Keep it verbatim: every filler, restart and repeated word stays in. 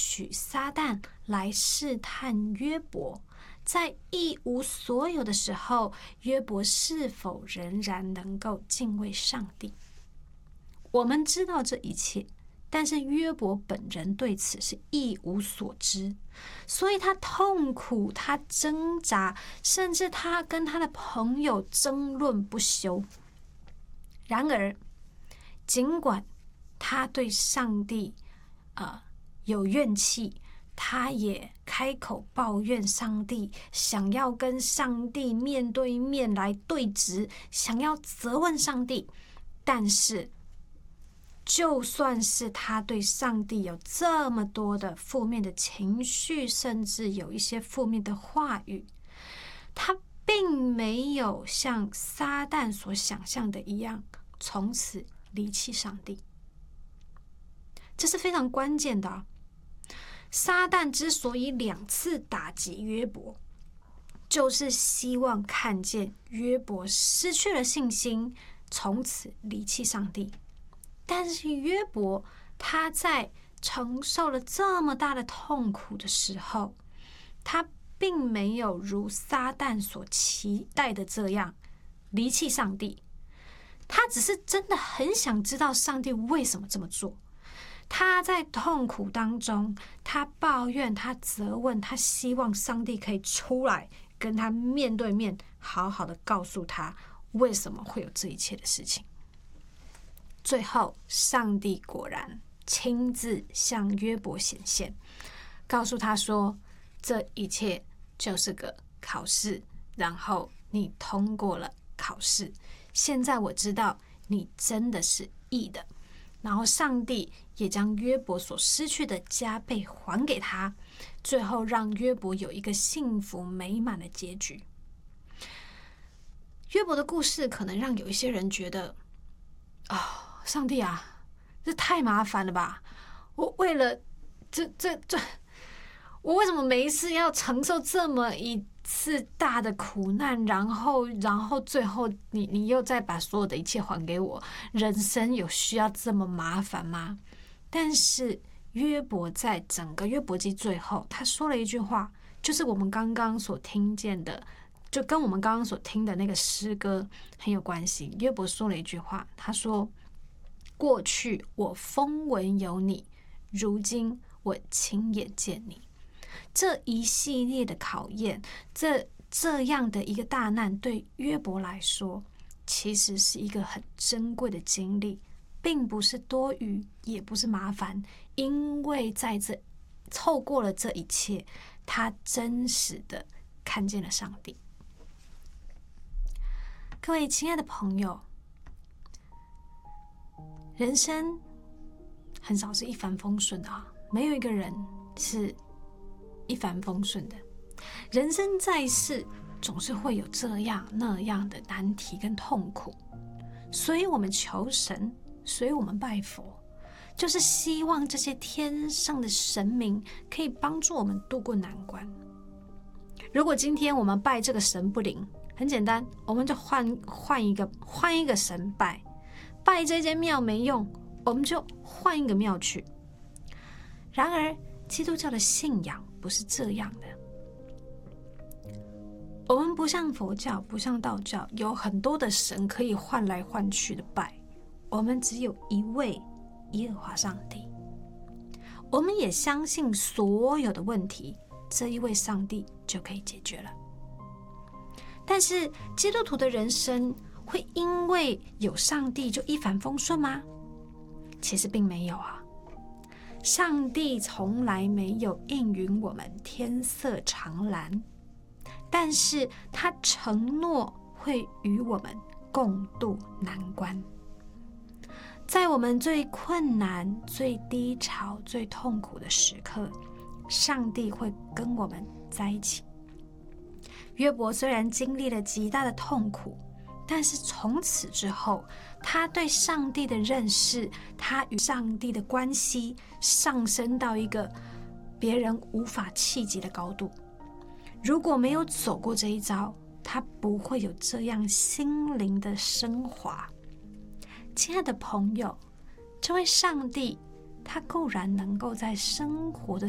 许撒旦来试探约伯，在一无所有的时候，约伯是否仍然能够敬畏上帝？我们知道这一切，但是约伯本人对此是一无所知，所以他痛苦，他挣扎，甚至他跟他的朋友争论不休。然而，尽管他对上帝呃有怨气，他也开口抱怨上帝，想要跟上帝面对面来对质，想要责问上帝。但是就算是他对上帝有这么多的负面的情绪，甚至有一些负面的话语，他并没有像撒旦所想象的一样，从此离弃上帝。这是非常关键的啊。撒旦之所以两次打击约伯，就是希望看见约伯失去了信心，从此离弃上帝。但是约伯他在承受了这么大的痛苦的时候，他并没有如撒旦所期待的这样离弃上帝，他只是真的很想知道上帝为什么这么做。他在痛苦当中，他抱怨，他责问，他希望上帝可以出来跟他面对面，好好的告诉他为什么会有这一切的事情。最后，上帝果然亲自向约伯显现，告诉他说，这一切就是个考试，然后你通过了考试，现在我知道你真的是义的。然后上帝也将约伯所失去的加倍还给他，最后让约伯有一个幸福美满的结局。约伯的故事可能让有一些人觉得，哦，上帝啊，这太麻烦了吧，我为了这这这我为什么每一次要承受这么一次大的苦难，然后然后最后你你又再把所有的一切还给我，人生有需要这么麻烦吗？但是约伯在整个约伯记最后，他说了一句话，就是我们刚刚所听见的，就跟我们刚刚所听的那个诗歌很有关系。约伯说了一句话，他说，过去我风闻有你，如今我亲眼见你。这一系列的考验，这这样的一个大难，对约伯来说，其实是一个很珍贵的经历，并不是多余，也不是麻烦，因为在这透过了这一切，他真实的看见了上帝。各位亲爱的朋友，人生很少是一帆风顺的啊，没有一个人是一帆风顺的。人生在世，总是会有这样那样的难题跟痛苦，所以我们求神，所以我们拜佛，就是希望这些天上的神明可以帮助我们度过难关。如果今天我们拜这个神不灵，很简单，我们就换换一个换一个神拜。拜这间庙没用，我们就换一个庙去。然而，基督教的信仰不是这样的。我们不像佛教，不像道教，有很多的神可以换来换去的拜。我们只有一位耶和华上帝。我们也相信所有的问题，这一位上帝就可以解决了。但是，基督徒的人生会因为有上帝就一帆风顺吗？其实并没有啊。上帝从来没有应允我们天色常蓝，但是他承诺会与我们共度难关。在我们最困难、最低潮、最痛苦的时刻，上帝会跟我们在一起。约伯虽然经历了极大的痛苦，但是从此之后，他对上帝的认识，他与上帝的关系上升到一个别人无法企及的高度。如果没有走过这一遭，他不会有这样心灵的升华。亲爱的朋友，这位上帝，他固然能够在生活的